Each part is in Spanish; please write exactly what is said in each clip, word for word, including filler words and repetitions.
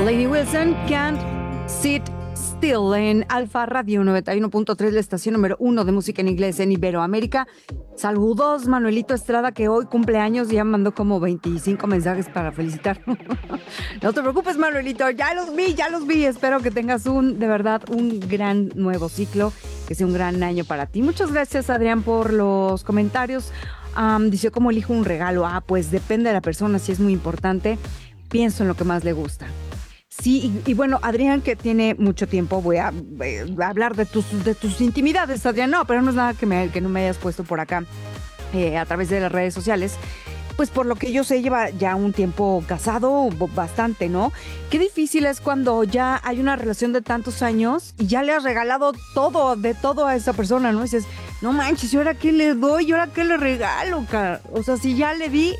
Lady Wilson, Can't Sit Still en Alfa Radio noventa y uno punto tres, la estación número uno de música en inglés en Iberoamérica. Saludos, Manuelito Estrada, que hoy cumple años, ya mandó como veinticinco mensajes para felicitar. No te preocupes, Manuelito, ya los vi, ya los vi. Espero que tengas un, de verdad, un gran nuevo ciclo, que sea un gran año para ti. Muchas gracias, Adrián, por los comentarios. Um, dice, ¿cómo elijo un regalo? Ah, pues depende de la persona, si es muy importante. Pienso en lo que más le gusta. Sí, y, y bueno, Adrián, que tiene mucho tiempo, voy a, eh, a hablar de tus, de tus intimidades, Adrián. No, pero no es nada que, me, que no me hayas puesto por acá eh, a través de las redes sociales. Pues por lo que yo sé, lleva ya un tiempo casado, bastante, ¿no? Qué difícil es cuando ya hay una relación de tantos años y ya le has regalado todo, de todo a esa persona, ¿no? Y dices, no manches, ¿y ahora qué le doy? ¿Y ahora qué le regalo, cara? O sea, si ya le di,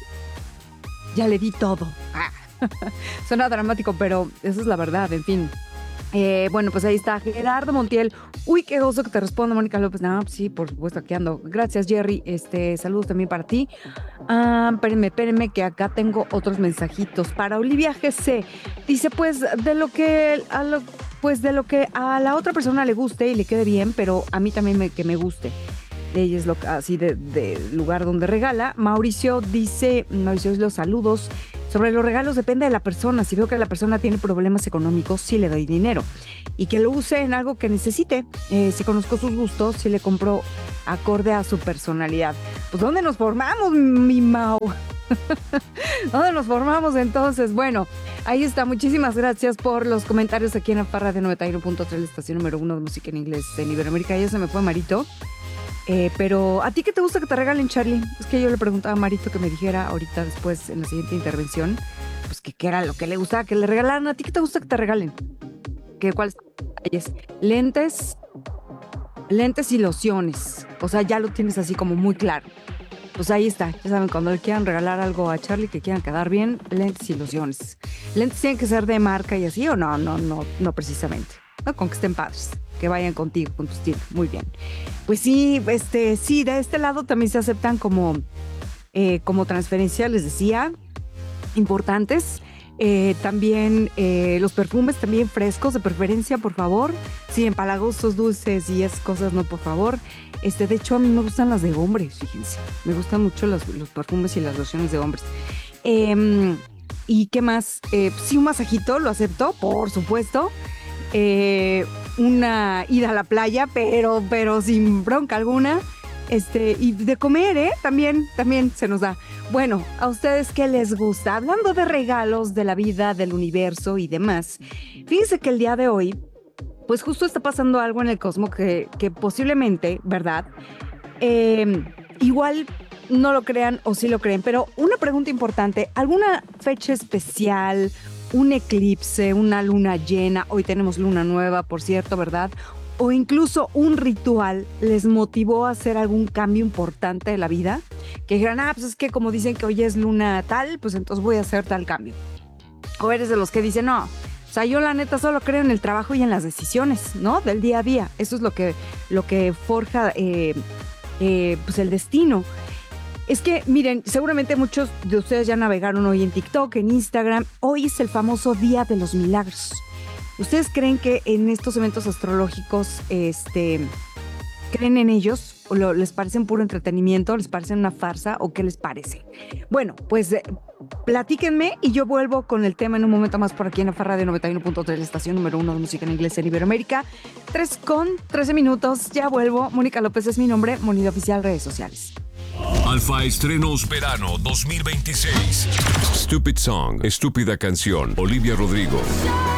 ya le di todo. Ah. Suena dramático, pero esa es la verdad, en fin. Eh, bueno, pues ahí está Gerardo Montiel. Uy, qué gozo que te responda, Mónica López. No, pues sí, por supuesto, aquí ando. Gracias, Jerry. Este, saludos también para ti. Ah, espérenme, espérenme, que acá tengo otros mensajitos. Para Olivia G C. Dice, pues, de lo que a lo, pues de lo que a la otra persona le guste y le quede bien, pero a mí también me, que me guste. Ella es lo, así de, de lugar donde regala. Mauricio dice, Mauricio, los saludos. Sobre los regalos depende de la persona. Si veo que la persona tiene problemas económicos, sí le doy dinero. Y que lo use en algo que necesite. Eh, si conozco sus gustos, sí le compro acorde a su personalidad. Pues ¿dónde nos formamos, mi Mau? ¿Dónde nos formamos entonces? Bueno, ahí está. Muchísimas gracias por los comentarios aquí en la Parra de noventa y uno punto tres, la estación número uno de música en inglés en Iberoamérica. Ya se me fue Marito. Eh, pero, ¿a ti qué te gusta que te regalen, Charlie? Es que yo le preguntaba a Marito que me dijera ahorita después, en la siguiente intervención, pues que qué era lo que le gustaba que le regalaran. ¿A ti qué te gusta que te regalen? ¿Qué, ¿Cuáles detalles? Lentes, lentes y lociones. O sea, ya lo tienes así como muy claro. Pues ahí está. Ya saben, cuando le quieran regalar algo a Charlie que quieran quedar bien, lentes y lociones. ¿Lentes tienen que ser de marca y así o no? No, no, no precisamente. No, con que estén padres, que vayan contigo, con tu estilo. Muy bien. Pues sí, este, sí, de este lado también se aceptan como, eh, como transferencias, les decía, importantes. Eh, también eh, los perfumes también frescos, de preferencia, por favor. Sí, empalagosos, dulces y esas cosas, no, por favor. Este, de hecho, a mí me gustan las de hombres, fíjense. Me gustan mucho los, los perfumes y las lociones de hombres. Eh, ¿Y qué más? Eh, sí, un masajito, lo acepto, por supuesto. Eh, una ida a la playa, pero, pero sin bronca alguna. Este, y de comer, ¿eh? También, también se nos da. Bueno, ¿a ustedes qué les gusta? Hablando de regalos, de la vida, del universo y demás. Fíjense que el día de hoy, pues justo está pasando algo en el cosmos que, que posiblemente, ¿verdad? Eh, igual no lo crean o sí lo creen, pero una pregunta importante, ¿alguna fecha especial? Un eclipse, una luna llena, hoy tenemos luna nueva, por cierto, ¿verdad? O incluso un ritual les motivó a hacer algún cambio importante de la vida, que dijeran, ah, pues es que como dicen que hoy es luna tal, pues entonces voy a hacer tal cambio. O eres de los que dicen, no, o sea, yo la neta solo creo en el trabajo y en las decisiones, ¿no? Del día a día. Eso es lo que, lo que forja eh, eh, pues el destino. Es que, miren, seguramente muchos de ustedes ya navegaron hoy en TikTok, en Instagram. Hoy es el famoso Día de los Milagros. ¿Ustedes creen que en estos eventos astrológicos, este, creen en ellos? ¿O lo, les parecen puro entretenimiento? ¿Les parecen una farsa? ¿O qué les parece? Bueno, pues eh, platíquenme y yo vuelvo con el tema en un momento más por aquí en la Farra de noventa y uno punto tres, la estación número uno de música en inglés en Iberoamérica. tres con trece minutos, ya vuelvo. Mónica López es mi nombre, Monida Oficial, redes sociales. Alfa Estrenos Verano dos mil veintiséis. Stupid Song, Estúpida Canción, Olivia Rodrigo.